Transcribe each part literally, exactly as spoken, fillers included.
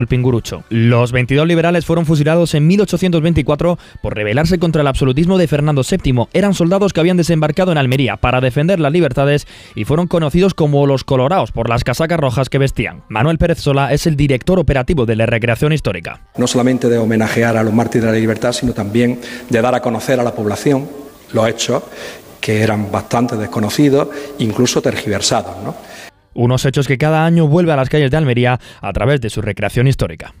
El Pingurucho. Los veintidós liberales fueron fusilados en mil ochocientos veinticuatro por rebelarse contra el absolutismo de Fernando séptimo. Eran soldados que habían desembarcado en Almería para defender las libertades y fueron conocidos como los colorados por las casacas rojas que vestían. Manuel Pérez Sola es el director operativo de la Recreación Histórica. No solamente de homenajear a los mártires de la libertad, sino también de dar a conocer a la población los hechos que eran bastante desconocidos, incluso tergiversados, ¿no? Unos hechos que cada año vuelve a las calles de Almería a través de su recreación histórica.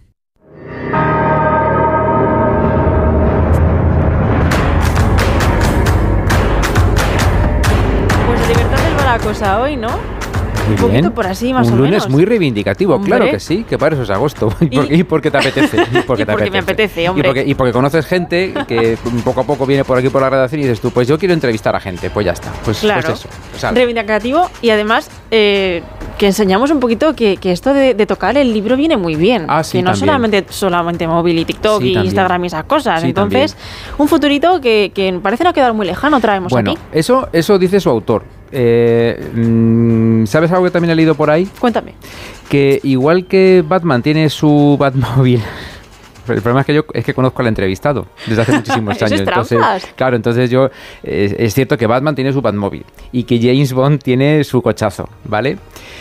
Pues de libertad es la cosa hoy, ¿no? Muy un poquito bien. por así, más un o menos. Un lunes muy reivindicativo, Hombre. claro que sí, que para eso es agosto. ¿Y, por, Y- y porque te apetece. Y porque, Y te porque apetece. me apetece, hombre. Y porque, y porque conoces gente que poco a poco viene por aquí por la redacción y dices tú, pues yo quiero entrevistar a gente, pues ya está. Pues, Claro, pues eso. O sea, reivindicativo y además eh, que enseñamos un poquito que, que esto de, de tocar el libro viene muy bien. Ah, sí, que no también. solamente solamente móvil y TikTok Sí, y también. Instagram y esas cosas. Sí, Entonces, un futurito que, que parece no quedar muy lejano traemos bueno, aquí. eso, eso dice su autor. Eh, mm, ¿Sabes algo que también he leído por ahí? Cuéntame. Que igual que Batman tiene su Batmóvil. Pero el problema es que yo es que conozco al entrevistado desde hace muchísimos Eso es años. Entonces, trampas. claro, entonces yo eh, es cierto que Batman tiene su Batmóvil y que James Bond tiene su cochazo, ¿vale?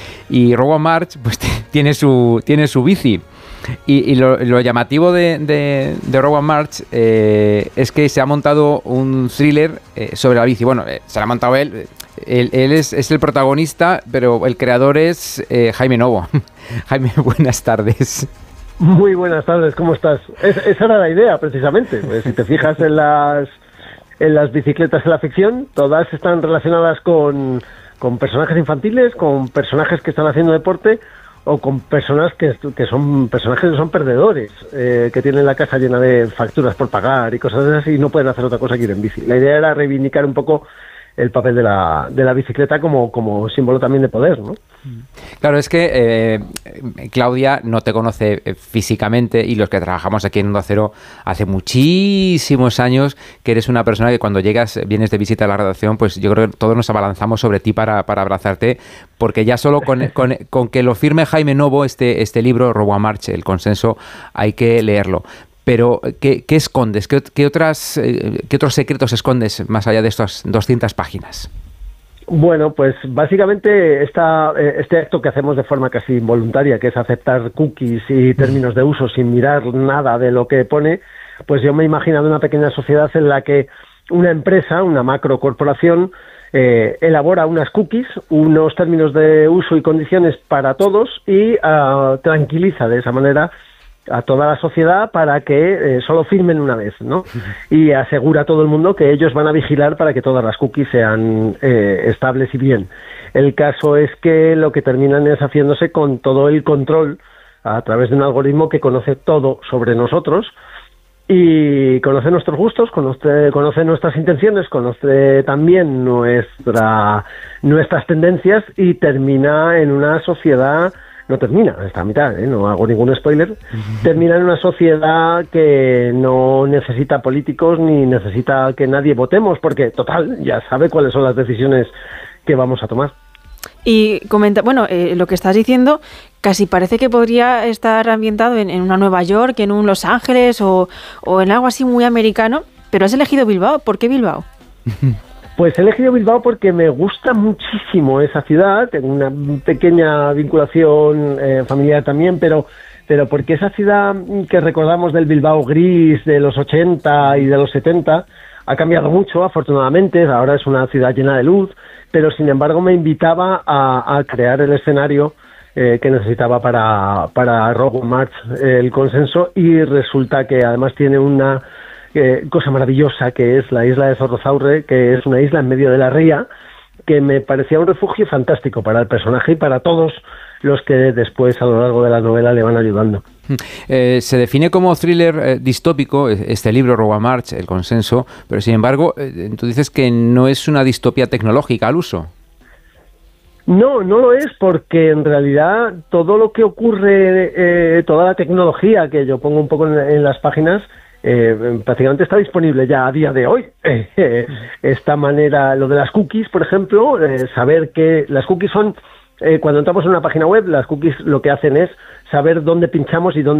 Y Rowan March pues tiene su tiene su bici. Y, y lo, lo llamativo de, de, de Rowan March eh, es que se ha montado un thriller eh, sobre la bici. Bueno, eh, se lo ha montado él. Él, él es, es el protagonista, pero el creador es eh, Jaime Novo. Jaime, buenas tardes. Muy buenas tardes, ¿cómo estás? Es, esa era la idea, precisamente. Pues, si te fijas en las en las bicicletas de la ficción, todas están relacionadas con, con personajes infantiles, con personajes que están haciendo deporte o con personas que, que son personajes que son perdedores, eh, que tienen la casa llena de facturas por pagar y cosas así y no pueden hacer otra cosa que ir en bici. La idea era reivindicar un poco el papel de la, de la bicicleta como, como símbolo también de poder, ¿no? Claro, es que eh, Claudia no te conoce eh, físicamente y los que trabajamos aquí en Onda Cero hace muchísimos años que eres una persona que cuando llegas, vienes de visita a la redacción, pues yo creo que todos nos abalanzamos sobre ti para, para abrazarte, porque ya solo con, con, con que lo firme Jaime Novo, este, este libro, Rowan March, El consenso, hay que leerlo. Pero, ¿qué, qué escondes? ¿Qué, qué, otras, eh, ¿Qué otros secretos escondes más allá de estas doscientas páginas? Bueno, pues básicamente esta, eh, este acto que hacemos de forma casi involuntaria, que es aceptar cookies y términos de uso sin mirar nada de lo que pone, pues yo me he imaginado una pequeña sociedad en la que una empresa, una macrocorporación, eh, elabora unas cookies, unos términos de uso y condiciones para todos y uh, tranquiliza de esa manera a toda la sociedad para que eh, solo firmen una vez, ¿no? Y asegura a todo el mundo que ellos van a vigilar para que todas las cookies sean eh, estables y bien. El caso es que lo que terminan es haciéndose con todo el control a través de un algoritmo que conoce todo sobre nosotros y conoce nuestros gustos, conoce, conoce nuestras intenciones, conoce también nuestra, nuestras tendencias y termina en una sociedad... No termina, está a mitad, ¿eh? No hago ningún spoiler. Termina en una sociedad que no necesita políticos ni necesita que nadie votemos, porque, total, ya sabe cuáles son las decisiones que vamos a tomar. Y comenta, bueno, eh, lo que estás diciendo casi parece que podría estar ambientado en, en una Nueva York, en un Los Ángeles o, o en algo así muy americano, pero has elegido Bilbao. ¿Por qué Bilbao? Pues he elegido Bilbao porque me gusta muchísimo esa ciudad, tengo una pequeña vinculación eh, familiar también, pero, pero porque esa ciudad que recordamos del Bilbao gris de los ochenta y de los setenta ha cambiado mucho, afortunadamente, ahora es una ciudad llena de luz, pero sin embargo me invitaba a, a crear el escenario eh, que necesitaba para, para Rowan March, eh, el consenso, y resulta que además tiene una... Eh, cosa maravillosa que es la isla de Zorrozaurre, que es una isla en medio de la ría, que me parecía un refugio fantástico para el personaje y para todos los que después a lo largo de la novela le van ayudando. Eh, se define como thriller eh, distópico este libro, Rowan March, El consenso, pero sin embargo eh, tú dices que no es una distopía tecnológica al uso. No, no lo es, porque en realidad todo lo que ocurre, eh, toda la tecnología que yo pongo un poco en, en las páginas, Eh, prácticamente está disponible ya a día de hoy. Eh, esta manera, lo de las cookies, por ejemplo, eh, saber que las cookies son eh, cuando entramos en una página web, las cookies lo que hacen es saber dónde pinchamos y dónde